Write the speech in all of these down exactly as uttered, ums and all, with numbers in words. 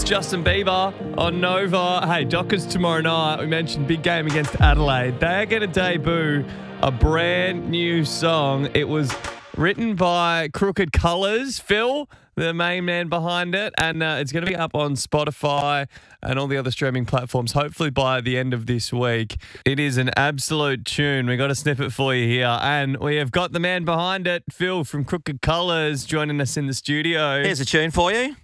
Justin Bieber on Nova. Hey, Dockers tomorrow night. We mentioned big game against Adelaide. They're going to debut a brand new song. It was written by Crooked Colours, Phil, the main man behind it, and uh, it's going to be up on Spotify and all the other streaming platforms, hopefully by the end of this week. It is an absolute tune. We got a snippet for you here, and we have got the man behind it, Phil from Crooked Colours, joining us in the studio. Here's a tune for you.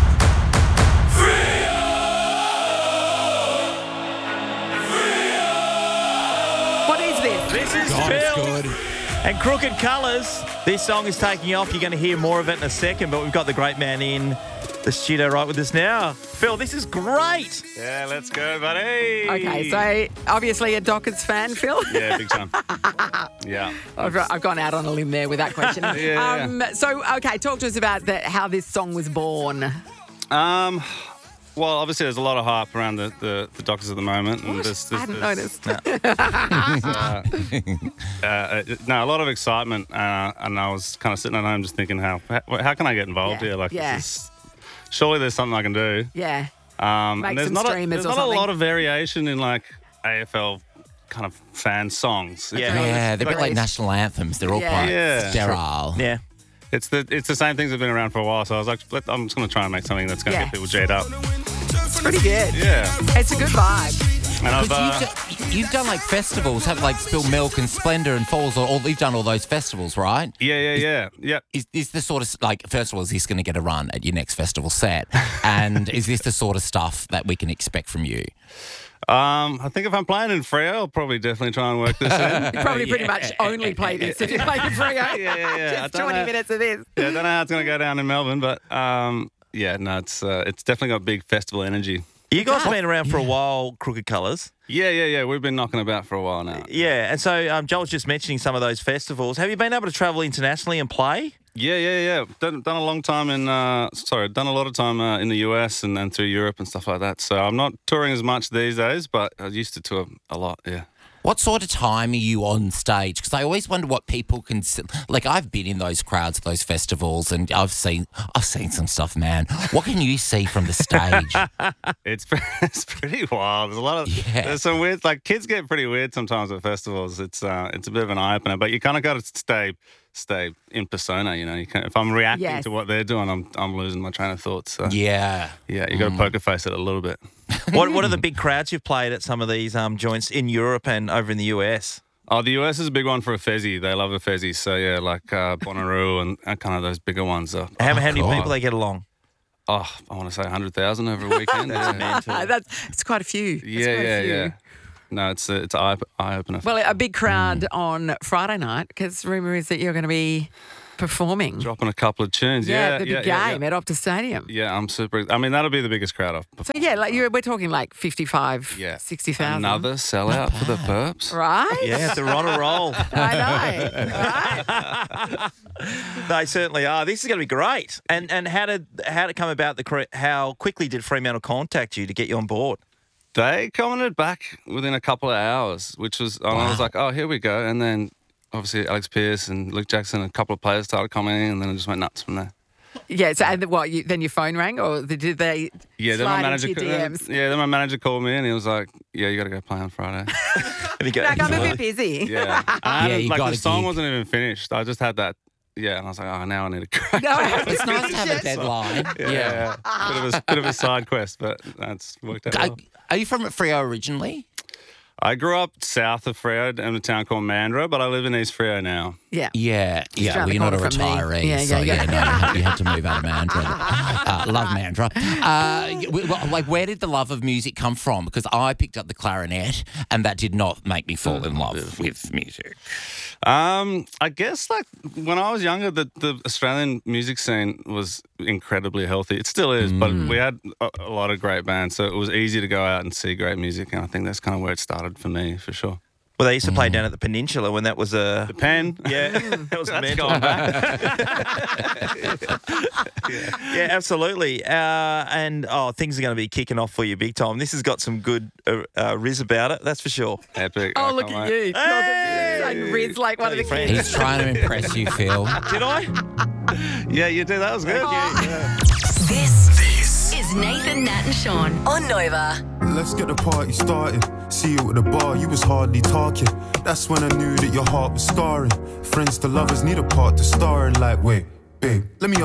What is this? This is God, it's Phil good. and Crooked Colours. This song is taking off. You're going to hear more of it in a second, but we've got the great man in the studio right with us now. Phil, this is great. Yeah, let's go, buddy. Okay, so obviously a Dockers fan, Phil. Yeah, big time. Yeah. I've, I've gone out on a limb there with that question. Yeah, um, so, okay, talk to us about the, how this song was born. Um, well, obviously there's a lot of hype around the, the, the Dockers at the moment. And there's, I there's, hadn't there's, noticed. uh, uh, no, a lot of excitement. Uh, and I was kind of sitting at home just thinking, how how, how can I get involved Yeah, here? Like, yeah. this is, surely there's something I can do. Yeah. Um, Make and there's some not, a, streamers there's or not something. a lot of variation in like A F L kind of fan songs. Yeah. You know, Yeah, it's they're a bit like- like national anthems. They're all Yeah. quite Yeah. sterile. Yeah. It's the it's the same things that have been around for a while. So I was like, let, I'm just going to try and make something that's going to Yeah. get people J'd up. It's pretty good. Yeah. It's a good vibe. And I've, Because uh, you've, done, you've done like festivals, have like Spill Milk and Splendor and Falls. All, all you've done all those festivals, right? yeah, yeah, yeah, yeah. Is, is the sort of like, first of all, is this going to get a run at your next festival set? And is this the sort of stuff that we can expect from you? Um, I think if I'm playing in Freo, I'll probably definitely try and work this in. You probably pretty much only play this if you play the Freo. Yeah, yeah, yeah. I Just don't twenty know. minutes of this. Yeah, I don't know how it's going to go down in Melbourne, but um, yeah, no, it's uh, it's definitely got big festival energy. You guys have been around for a while, Crooked Colours. Yeah, yeah, yeah. We've been knocking about for a while now. Yeah, and so um, Joel was just mentioning some of those festivals. Have you been able to travel internationally and play? Yeah, yeah, yeah. Done, done a long time in, uh, sorry, done a lot of time uh, in the U S and then through Europe and stuff like that. So I'm not touring as much these days, but I used to tour a lot, yeah. What sort of time are you on stage? Because I always wonder what people can see. Like, I've been in those crowds at those festivals, and I've seen I've seen some stuff, man. What can you see from the stage? It's it's pretty wild. There's a lot of Yeah. there's some weird, like kids get pretty weird sometimes at festivals. It's uh it's a bit of an eye opener, but you kind of got to stay stay in persona. You know, you can, if I'm reacting Yes. to what they're doing, I'm I'm losing my train of thought. So Yeah. yeah, you got to poker face it a little bit. What What are the big crowds you've played at some of these um, joints in Europe and over in the U S? Oh, the U S is a big one for a Fezzy. They love a Fezzy. So yeah, like uh, Bonnaroo and, and kind of those bigger ones. Are, How, how many God. people they get along? oh, I want to say one hundred thousand over a weekend. That's yeah. mental. Uh, that's it's quite a few. It's yeah, quite a yeah, few. yeah. No, it's a, it's an eye, eye opener. Well, a big crowd on Friday night because rumour is that you're going to be performing. Dropping a couple of tunes. Yeah, Yeah, the big yeah, yeah, game yeah. at Optus Stadium. Yeah, I'm super. I mean, that'll be the biggest crowd I've So yeah, like you're, we're talking like fifty-five, Yeah. sixty thousand. Another sellout for the Perps. Right? Yeah, they're on a roll. I know. Right? They certainly are. This is going to be great. And and how did how did it come about? The cre- how quickly did Fremantle contact you to get you on board? They commented back within a couple of hours, which was, and I was like, oh, here we go. And then obviously Alex Pearce and Luke Jackson and a couple of players started commenting, and then it just went nuts from there. Yeah. So and what? You, then your phone rang, or did they? Yeah, then slide my manager. into your D Ms? Yeah, then my manager called me and he was like, "Yeah, you got to go play on Friday." And you go, Like, I'm a bit busy. Yeah, and I Yeah, hadn't- you like got the a song gig. wasn't even finished. I just had that. Yeah, and I was like, "Oh, now I need a crack." No, It's nice to have a deadline. Yeah. bit of a bit of a side quest, but that's worked out Are, well. are you from Freo originally? I grew up south of Freo in a town called Mandurah, but I live in East Freo now. Yeah. Yeah, yeah. around Well, the you're not a corner from me. retiree, Yeah, so yeah, yeah, yeah. no, you had, you had to move out of Mandurah. Uh, love Mandurah. Uh, w- w- like, where did the love of music come from? Because I picked up the clarinet, and that did not make me fall in love with music. Um, I guess like when I was younger, the, the Australian music scene was incredibly healthy. It still is, but we had a, a lot of great bands, so it was easy to go out and see great music, and I think that's kind of where it started for me, for sure. Well, they used to play down at the Peninsula when that was a. The Pen. Yeah, that was That's mental. gone back. Yeah, absolutely. Uh, and oh, things are going to be kicking off for you big time. This has got some good uh, uh, riz about it, that's for sure. Epic. Oh, I look can't at wait. you. Look at you. Like Riz, like one of the Tell your kids. He's trying to impress you, Phil. Did I? Yeah, you did. That was good. Oh. Yeah. This, this is Nathan, Nat and Sean on Nova. Let's get the party started. See you at the bar, you was hardly talking. That's when I knew that your heart was scarring. Friends to lovers need a part to star in. Like, wait, babe, let me